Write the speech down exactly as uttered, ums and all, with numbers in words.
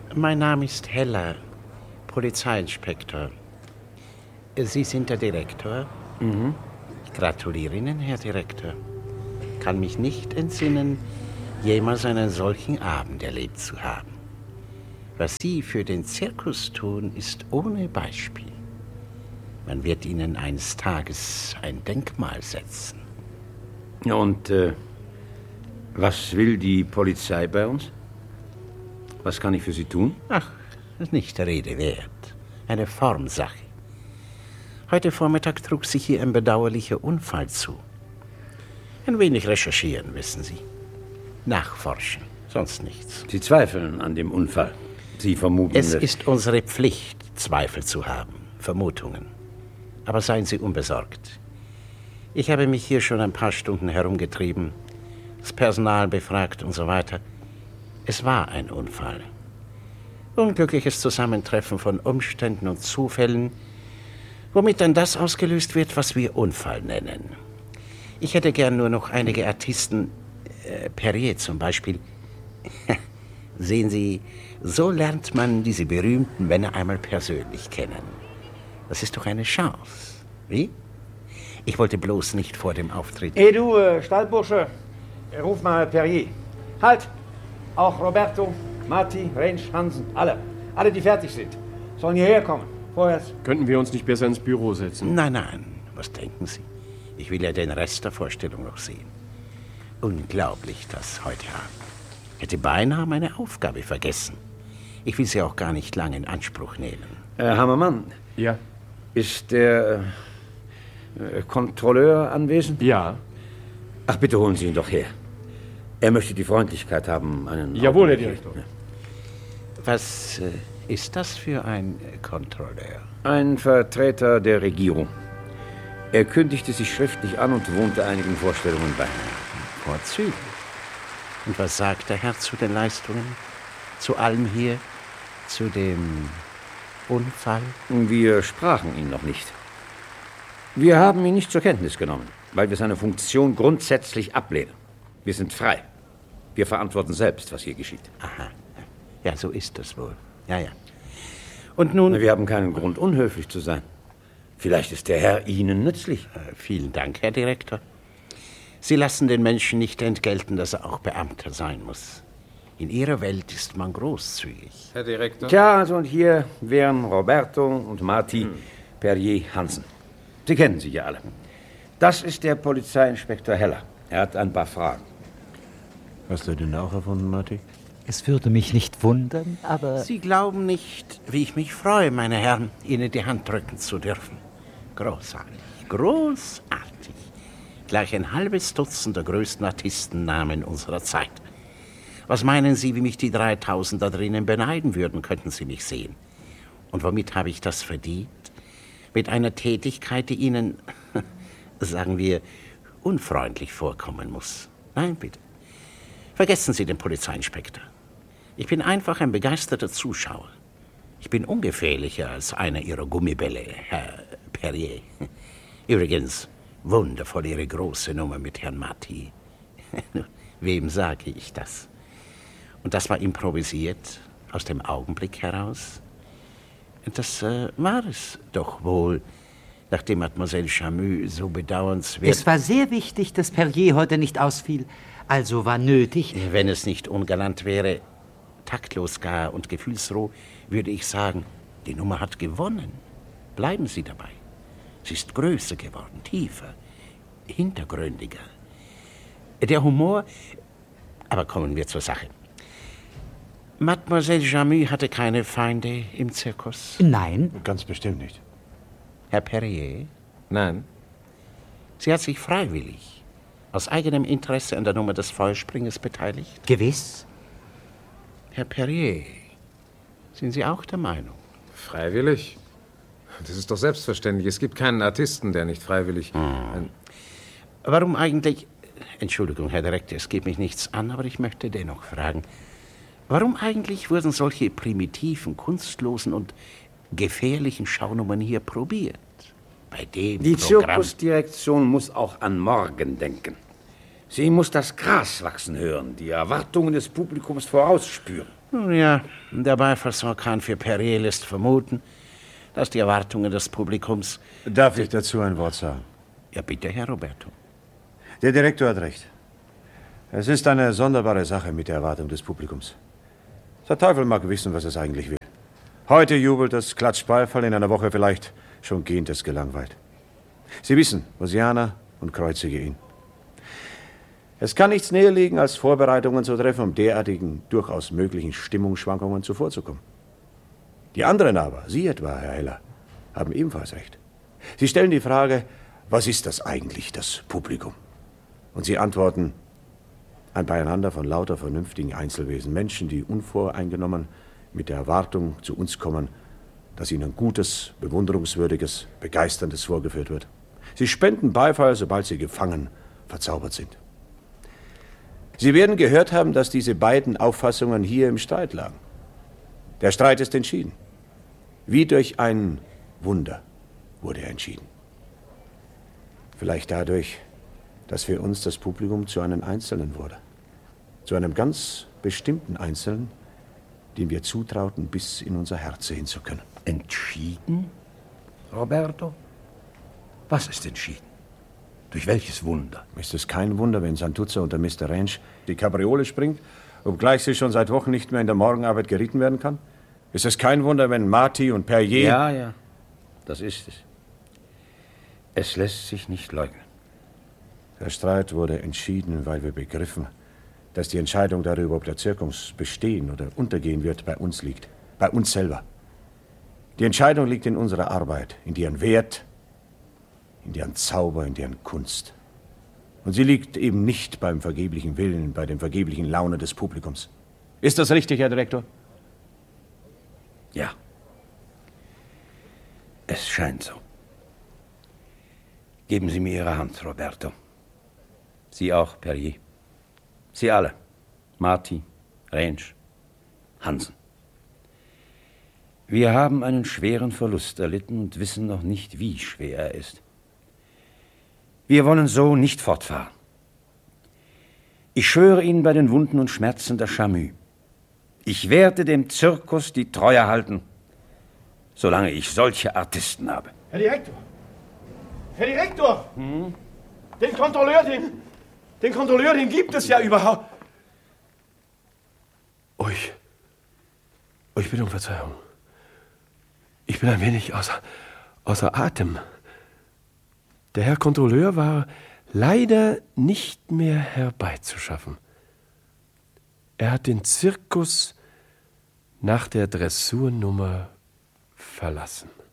Mein Name ist Heller, Polizeiinspektor. Sie sind der Direktor? Mhm. Ich gratuliere Ihnen, Herr Direktor. Kann mich nicht entsinnen, jemals einen solchen Abend erlebt zu haben. Was Sie für den Zirkus tun, ist ohne Beispiel. Man wird Ihnen eines Tages ein Denkmal setzen. Und äh, was will die Polizei bei uns? Was kann ich für Sie tun? Ach, nicht der Rede wert. Eine Formsache. Heute Vormittag trug sich hier ein bedauerlicher Unfall zu. Ein wenig recherchieren, wissen Sie. Nachforschen, sonst nichts. Sie zweifeln an dem Unfall. Sie vermuten... Es ist unsere Pflicht, Zweifel zu haben, Vermutungen. Aber seien Sie unbesorgt. Ich habe mich hier schon ein paar Stunden herumgetrieben, das Personal befragt und so weiter. Es war ein Unfall. Unglückliches Zusammentreffen von Umständen und Zufällen, womit dann das ausgelöst wird, was wir Unfall nennen. Ich hätte gern nur noch einige Artisten, äh, Perrier zum Beispiel. Sehen Sie, so lernt man diese berühmten Männer einmal persönlich kennen. Das ist doch eine Chance, wie? Ich wollte bloß nicht vor dem Auftritt... Ey, du, äh, Stallbursche, ruf mal Perrier. Halt! Auch Roberto, Marti, Range, Hansen, alle. Alle, die fertig sind, sollen hierher kommen. Vorwärts. Könnten wir uns nicht besser ins Büro setzen? Nein, nein. Was denken Sie? Ich will ja den Rest der Vorstellung noch sehen. Unglaublich, das heute Abend. Hätte beinahe meine Aufgabe vergessen. Ich will sie auch gar nicht lange in Anspruch nehmen. Herr Hammermann. Ja? Ist der äh, Kontrolleur anwesend? Ja. Ach, bitte holen Sie ihn doch her. Er möchte die Freundlichkeit haben, einen... Jawohl, Herr Direktor. Ja. Was äh, ist das für ein äh, Kontrolleur? Ein Vertreter der Regierung. Er kündigte sich schriftlich an und wohnte einigen Vorstellungen bei. Vorzüglich. Und was sagt der Herr zu den Leistungen? Zu allem hier? Zu dem Unfall? Wir sprachen ihn noch nicht. Wir haben ihn nicht zur Kenntnis genommen, weil wir seine Funktion grundsätzlich ablehnen. Wir sind frei. Wir verantworten selbst, was hier geschieht. Aha. Ja, so ist es wohl. Ja, ja. Und nun... Wir haben keinen Grund, unhöflich zu sein. Vielleicht ist der Herr Ihnen nützlich. Äh, vielen Dank, Herr Direktor. Sie lassen den Menschen nicht entgelten, dass er auch Beamter sein muss. In Ihrer Welt ist man großzügig. Herr Direktor? Tja, also und hier wären Roberto und Marti hm. Perrier Hansen. Sie kennen sie ja alle. Das ist der Polizeiinspektor Heller. Er hat ein paar Fragen. Hast du den auch erfunden, Marti? Es würde mich nicht wundern, aber... Sie glauben nicht, wie ich mich freue, meine Herren, Ihnen die Hand drücken zu dürfen. Großartig, großartig. Gleich ein halbes Dutzend der größten Artistennamen unserer Zeit. Was meinen Sie, wie mich die dreitausend da drinnen beneiden würden, könnten Sie mich sehen? Und womit habe ich das verdient? Mit einer Tätigkeit, die Ihnen, sagen wir, unfreundlich vorkommen muss. Nein, bitte. Vergessen Sie den Polizeiinspektor. Ich bin einfach ein begeisterter Zuschauer. Ich bin ungefährlicher als einer Ihrer Gummibälle, Herr Perrier. Übrigens, wundervoll Ihre große Nummer mit Herrn Marti. Wem sage ich das? Und das war improvisiert, aus dem Augenblick heraus. Das äh, war es doch wohl, nachdem Mademoiselle Camus so bedauernswert... Es war sehr wichtig, dass Perrier heute nicht ausfiel. Also war nötig... Wenn es nicht ungalant wäre, taktlos gar und gefühlsroh, würde ich sagen, die Nummer hat gewonnen. Bleiben Sie dabei. Sie ist größer geworden, tiefer, hintergründiger. Der Humor... Aber kommen wir zur Sache. Mademoiselle Camus hatte keine Feinde im Zirkus? Nein. Ganz bestimmt nicht. Herr Perrier? Nein. Sie hat sich freiwillig, aus eigenem Interesse an der Nummer des Feuerspringers beteiligt? Gewiss. Herr Perrier, sind Sie auch der Meinung? Freiwillig? Das ist doch selbstverständlich. Es gibt keinen Artisten, der nicht freiwillig... Hm. Warum eigentlich... Entschuldigung, Herr Direktor, es geht mich nichts an, aber ich möchte dennoch fragen... Warum eigentlich wurden solche primitiven, kunstlosen und gefährlichen Schaunummern hier probiert? Bei dem Die Programm... Zirkusdirektion muss auch an morgen denken. Sie muss das Gras wachsen hören, die Erwartungen des Publikums vorausspüren. Nun ja, der Beifallsorkan für Perrier lässt vermuten, dass die Erwartungen des Publikums... Darf ich dazu ein Wort sagen? Ja, bitte, Herr Roberto. Der Direktor hat recht. Es ist eine sonderbare Sache mit der Erwartung des Publikums. Der Teufel mag wissen, was es eigentlich will. Heute jubelt es, klatscht Beifall, in einer Woche vielleicht schon gähnt es gelangweilt. Sie wissen, Hosiana und kreuzige ihn. Es kann nichts näher liegen, als Vorbereitungen zu treffen, um derartigen, durchaus möglichen Stimmungsschwankungen zuvorzukommen. Die anderen aber, Sie etwa, Herr Heller, haben ebenfalls recht. Sie stellen die Frage, was ist das eigentlich, das Publikum? Und Sie antworten, ein Beieinander von lauter vernünftigen Einzelwesen, Menschen, die unvoreingenommen mit der Erwartung zu uns kommen, dass ihnen Gutes, Bewunderungswürdiges, Begeisterndes vorgeführt wird. Sie spenden Beifall, sobald sie gefangen, verzaubert sind. Sie werden gehört haben, dass diese beiden Auffassungen hier im Streit lagen. Der Streit ist entschieden. Wie durch ein Wunder wurde er entschieden. Vielleicht dadurch, dass für uns das Publikum zu einem Einzelnen wurde. Zu einem ganz bestimmten Einzelnen, dem wir zutrauten, bis in unser Herz sehen zu können. Entschieden, Roberto? Was ist entschieden? Durch welches Wunder? Ist es kein Wunder, wenn Santuzza unter Mister Range die Kabriole springt, obgleich sie schon seit Wochen nicht mehr in der Morgenarbeit geritten werden kann? Ist es kein Wunder, wenn Marty und Perrier... Ja, ja, das ist es. Es lässt sich nicht leugnen. Der Streit wurde entschieden, weil wir begriffen, dass die Entscheidung darüber, ob der Zirkus bestehen oder untergehen wird, bei uns liegt. Bei uns selber. Die Entscheidung liegt in unserer Arbeit, in deren Wert, in deren Zauber, in deren Kunst. Und sie liegt eben nicht beim vergeblichen Willen, bei dem vergeblichen Laune des Publikums. Ist das richtig, Herr Direktor? Ja. Es scheint so. Geben Sie mir Ihre Hand, Roberto. Sie auch, Perrier. Sie alle. Marty, Range, Hansen. Wir haben einen schweren Verlust erlitten und wissen noch nicht, wie schwer er ist. Wir wollen so nicht fortfahren. Ich schwöre Ihnen bei den Wunden und Schmerzen der Chamü. Ich werde dem Zirkus die Treue halten, solange ich solche Artisten habe. Herr Direktor! Herr Direktor! Hm? Den Kontrolleur, den, den Kontrolleur, den gibt es ja überhaupt. Oh, ich, oh, ich bitte um Verzeihung. Ich bin ein wenig außer, außer Atem. Der Herr Kontrolleur war leider nicht mehr herbeizuschaffen. Er hat den Zirkus nach der Dressurnummer verlassen.